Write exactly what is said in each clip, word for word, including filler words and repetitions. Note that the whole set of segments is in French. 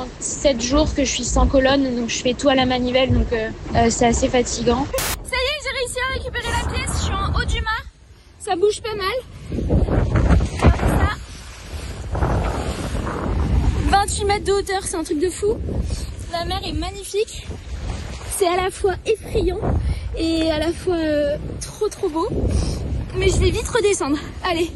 pendant sept jours que je suis sans colonne, donc je fais tout à la manivelle, donc euh, euh, c'est assez fatigant. Ça y est, j'ai réussi à récupérer la pièce, je suis en haut du mât. Ça bouge pas mal. Regardez ça. vingt-huit mètres de hauteur, c'est un truc de fou. La mer est magnifique. C'est à la fois effrayant et à la fois euh, trop trop beau. Mais je vais vite redescendre. Allez.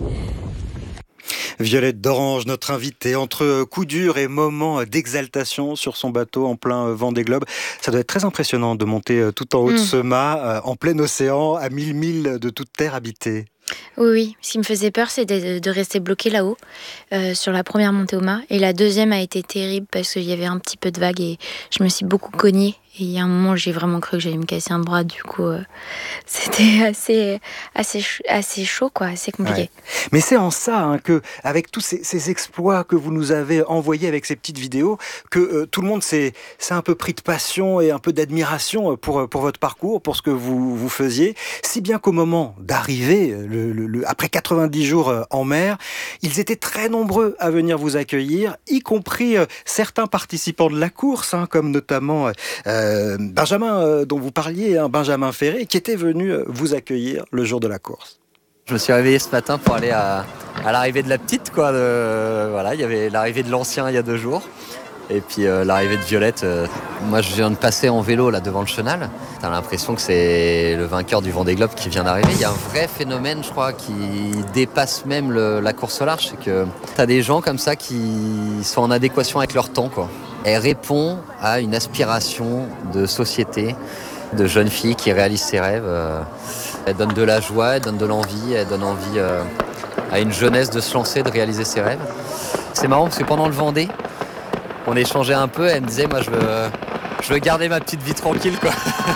Violette d'Orange, notre invitée, entre coups durs et moments d'exaltation sur son bateau en plein Vendée Globe. Ça doit être très impressionnant de monter tout en haut de ce mât, en plein océan, à mille milles de toute terre habitée. Oui, oui. Ce qui me faisait peur, c'était de rester bloqué là-haut, euh, sur la première montée au mât. Et la deuxième a été terrible parce qu'il y avait un petit peu de vagues et je me suis beaucoup cognée. Et il y a un moment, j'ai vraiment cru que j'allais me casser un bras. Du coup, euh, c'était assez, assez, assez chaud, quoi, assez compliqué. Ouais. Mais c'est en ça hein, que, avec tous ces, ces exploits que vous nous avez envoyés avec ces petites vidéos, que euh, tout le monde s'est, s'est un peu pris de passion et un peu d'admiration pour, pour votre parcours, pour ce que vous, vous faisiez. Si bien qu'au moment d'arriver, le, le, le, après quatre-vingt-dix jours en mer, ils étaient très nombreux à venir vous accueillir, y compris euh, certains participants de la course, hein, comme notamment euh, Benjamin, euh, dont vous parliez, hein, Benjamin Ferré, qui était venu euh, vous accueillir le jour de la course. Je me suis réveillé ce matin pour aller à, à l'arrivée de la petite, quoi. De, voilà, il y avait l'arrivée de l'ancien il y a deux jours. Et puis euh, l'arrivée de Violette, euh, moi je viens de passer en vélo là devant le chenal. T'as l'impression que c'est le vainqueur du Vendée Globe qui vient d'arriver. Il y a un vrai phénomène, je crois, qui dépasse même le, la course au large. C'est que t'as des gens comme ça qui sont en adéquation avec leur temps, quoi. Elle répond à une aspiration de société, de jeunes filles qui réalisent ses rêves. Elle donne de la joie, elle donne de l'envie, elle donne envie euh, à une jeunesse de se lancer, de réaliser ses rêves. C'est marrant parce que pendant le Vendée, on échangeait un peu, elle me disait, moi je veux, je veux garder ma petite vie tranquille, quoi.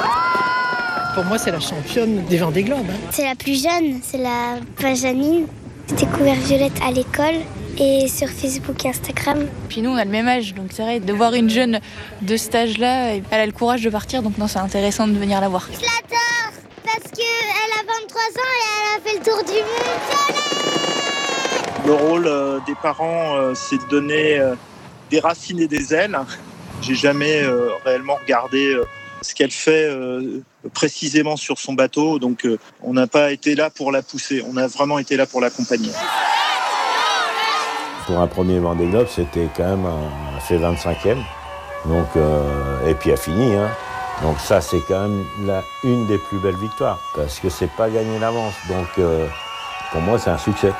Pour moi, c'est la championne des Vendée Globe. Hein. C'est la plus jeune, c'est la Benjamine. J'ai découvert Violette à l'école et sur Facebook et Instagram. Puis nous, on a le même âge, donc c'est vrai, de voir une jeune de cet âge-là, elle a le courage de partir, donc non, c'est intéressant de venir la voir. Je l'adore parce qu'elle a vingt-trois ans et elle a fait le tour du monde. Le rôle euh, des parents, euh, c'est de donner euh, des racines et des ailes. J'ai jamais euh, réellement regardé euh, ce qu'elle fait euh, précisément sur son bateau, donc euh, on n'a pas été là pour la pousser, on a vraiment été là pour l'accompagner. Pour un premier Vendée Globe, c'était quand même un, fait vingt-cinquième, donc, euh, et puis a fini. Hein. Donc ça, c'est quand même la, une des plus belles victoires, parce que c'est pas gagné d'avance. Donc euh, pour moi, c'est un succès.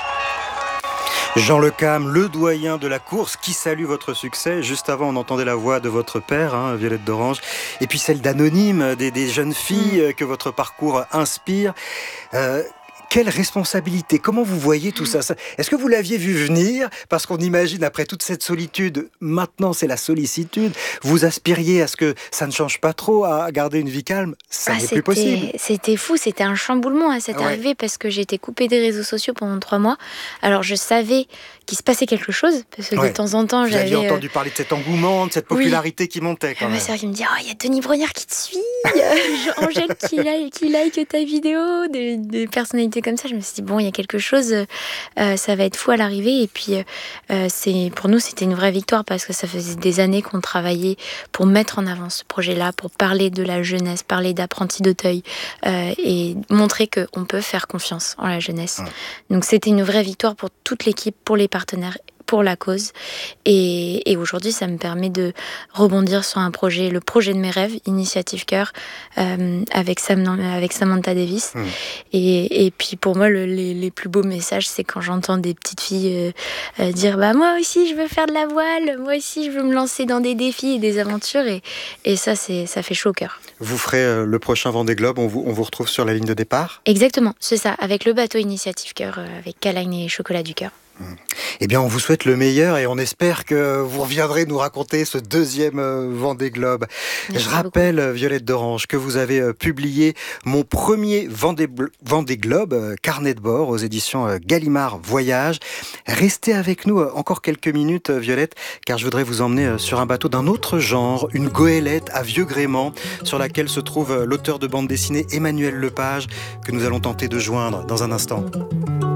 Jean Lecam, le doyen de la course, qui salue votre succès. Juste avant, on entendait la voix de votre père, hein, Violette d'Orange, et puis celle d'Anonyme, des, des jeunes filles que votre parcours inspire. Euh, Quelle responsabilité! Comment vous voyez tout ça? Est-ce que vous l'aviez vu venir? Parce qu'on imagine, après toute cette solitude, maintenant c'est la sollicitude. Vous aspiriez à ce que ça ne change pas trop, à garder une vie calme. Ça ah, n'est plus possible. C'était fou, c'était un chamboulement à cette ouais. arrivée parce que j'ai été coupée des réseaux sociaux pendant trois mois. Alors je savais qu'il se passait quelque chose, parce que ouais. de temps en temps, vous j'avais... Vous aviez entendu parler de cet engouement, de cette popularité oui. qui montait quand ah, même. Ma sœur qui me dit, oh, il y a Denis Brognard qui te suit, Angèle qui like, qui like ta vidéo, des, des personnalités comme ça. Je me suis dit, bon, il y a quelque chose, euh, ça va être fou à l'arrivée. Et puis, euh, c'est, pour nous, c'était une vraie victoire parce que ça faisait des années qu'on travaillait pour mettre en avant ce projet-là, pour parler de la jeunesse, parler d'apprentis d'Auteuil euh, et montrer qu'on peut faire confiance en la jeunesse. Ouais. Donc, c'était une vraie victoire pour toute l'équipe, pour les partenaires, pour la cause. Et, et aujourd'hui, ça me permet de rebondir sur un projet, le projet de mes rêves, Initiative Cœur, euh, avec, Sam, avec Samantha Davis. Mmh. Et, et puis pour moi, le, les, les plus beaux messages, c'est quand j'entends des petites filles euh, euh, dire bah, « moi aussi, je veux faire de la voile, moi aussi, je veux me lancer dans des défis et des aventures. » Et, et ça, c'est, ça fait chaud au cœur. Vous ferez euh, le prochain Vendée Globe, on vous, on vous retrouve sur la ligne de départ? Exactement, c'est ça, avec le bateau Initiative Cœur, euh, avec Caline et Chocolat du Cœur. Eh bien, on vous souhaite le meilleur et on espère que vous reviendrez nous raconter ce deuxième Vendée Globe. Merci Je rappelle, beaucoup. Violette d'Orange, que vous avez publié mon premier Vendée, Vendée Globe, carnet de bord, aux éditions Gallimard Voyage. Restez avec nous encore quelques minutes, Violette, car je voudrais vous emmener sur un bateau d'un autre genre, une goélette à vieux gréement, sur laquelle se trouve l'auteur de bande dessinée Emmanuel Lepage, que nous allons tenter de joindre dans un instant.